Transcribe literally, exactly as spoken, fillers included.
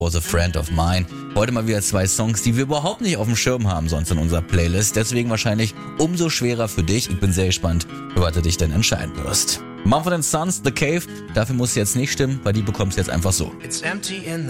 Was a Friend of Mine. Heute mal wieder zwei Songs, die wir überhaupt nicht auf dem Schirm haben sonst in unserer Playlist. Deswegen wahrscheinlich umso schwerer für dich. Ich bin sehr gespannt, für was du dich denn entscheiden wirst. Mumford and Sons, The Cave. Dafür muss es jetzt nicht stimmen, weil die bekommst du jetzt einfach so. It's empty in